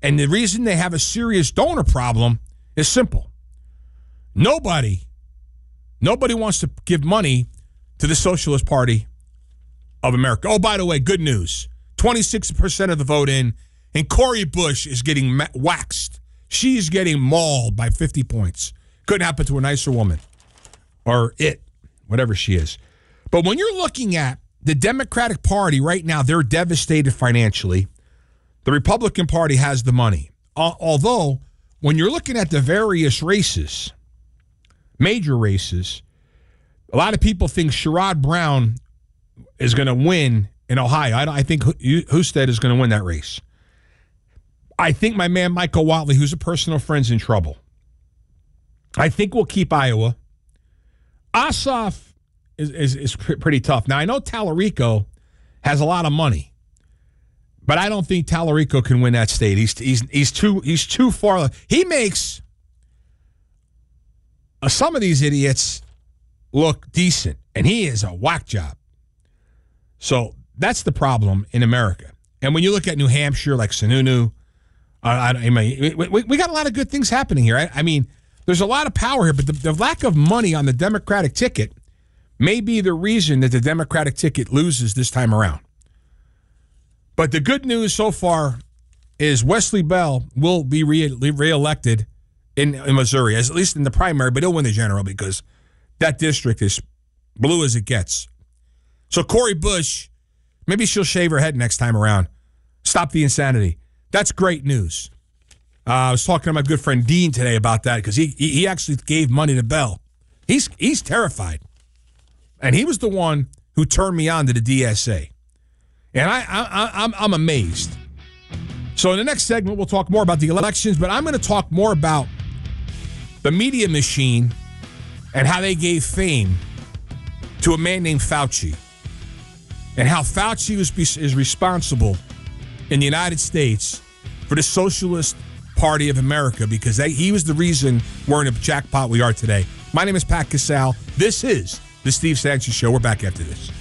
And the reason they have a serious donor problem is simple. Nobody wants to give money to the Socialist Party of America. Oh, by the way, good news. 26% of the vote in, and Cori Bush is getting waxed. She's getting mauled by 50 points. Couldn't happen to a nicer woman. Or whatever she is. But when you're looking at the Democratic Party right now, they're devastated financially. The Republican Party has the money. Although, when you're looking at the various races, major races, a lot of people think Sherrod Brown is going to win in Ohio. I think Husted is going to win that race. I think my man Michael Whatley, who's a personal friend's in trouble. I think we'll keep Iowa. Ossoff is pretty tough. Now, I know Tallarico has a lot of money, but I don't think Tallarico can win that state. He's too far. He makes some of these idiots look decent, and he is a whack job. So that's the problem in America. And when you look at New Hampshire, like Sununu, we got a lot of good things happening here. I mean, there's a lot of power here, but the lack of money on the Democratic ticket may be the reason that the Democratic ticket loses this time around. But the good news so far is Wesley Bell will be reelected in Missouri, at least in the primary, but he'll win the general because that district is blue as it gets. So Cori Bush, maybe she'll shave her head next time around. Stop the insanity. That's great news. I was talking to my good friend Dean today about that because he actually gave money to Bell. He's terrified. And he was the one who turned me on to the DSA. And I'm amazed. So in the next segment, we'll talk more about the elections, but I'm going to talk more about the media machine and how they gave fame to a man named Fauci. And how Fauci is responsible in the United States for the Socialist Party of America because he was the reason we're in the jackpot we are today. My name is Pat Casale. This is the Steve Sanchez Show. We're back after this.